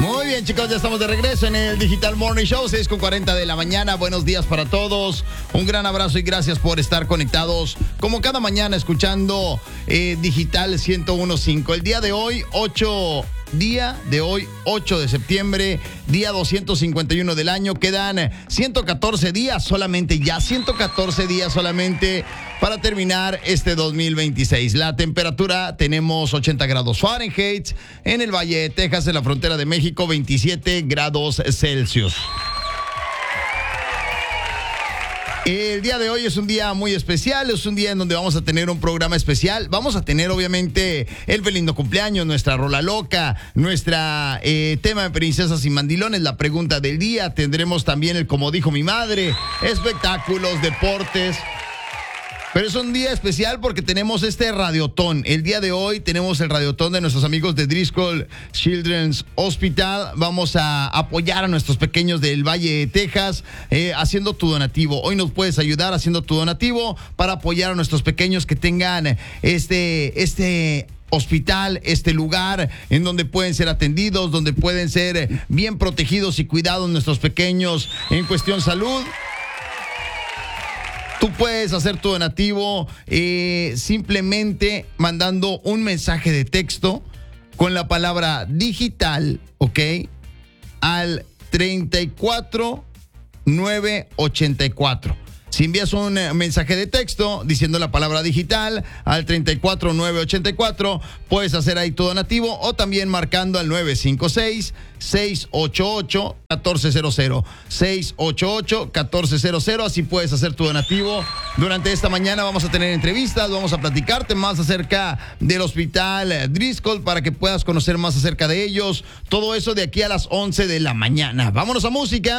Muy bien, chicos, ya estamos de regreso en el Digital Morning Show, 6:40 de la mañana. Buenos días para todos. Un gran abrazo y gracias por estar conectados como cada mañana escuchando Digital 101.5. El día de hoy, 8 de septiembre, día 251 del año. Quedan 114 días solamente, ya 114 días solamente para terminar este 2026. La temperatura, tenemos 80 grados Fahrenheit en el Valle de Texas, en la frontera de México, 27 grados Celsius. El día de hoy es un día muy especial, es un día en donde vamos a tener un programa especial. Vamos a tener obviamente el feliz cumpleaños, nuestra rola loca, nuestra tema de princesas y mandilones, la pregunta del día. Tendremos también el como dijo mi madre, espectáculos, deportes. Pero es un día especial porque tenemos este radiotón. El día de hoy tenemos el radiotón de nuestros amigos de Driscoll Children's Hospital. Vamos a apoyar a nuestros pequeños del Valle de Texas haciendo tu donativo. Hoy nos puedes ayudar haciendo tu donativo para apoyar a nuestros pequeños que tengan este hospital, este lugar en donde pueden ser atendidos, donde pueden ser bien protegidos y cuidados nuestros pequeños en cuestión salud. Tú puedes hacer tu donativo simplemente mandando un mensaje de texto con la palabra digital, ¿ok? Al 34984. Si envías un mensaje de texto diciendo la palabra digital al 34984, puedes hacer ahí tu donativo o también marcando al 956-688-1400. 688-1400, así puedes hacer tu donativo. Durante esta mañana vamos a tener entrevistas, vamos a platicarte más acerca del Hospital Driscoll para que puedas conocer más acerca de ellos. Todo eso de aquí a las 11 de la mañana. Vámonos a música.